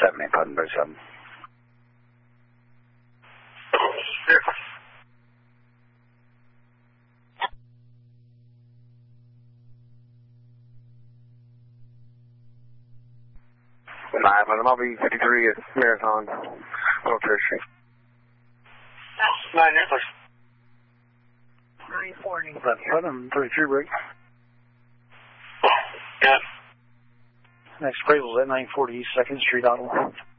70, Putnam 37. Nine, but I'll be 53 at Marathon, Military Street. 9 Nicholas. 940. Putnam 33 break. Yeah. Next break was at 940 East 2nd Street, Ottawa.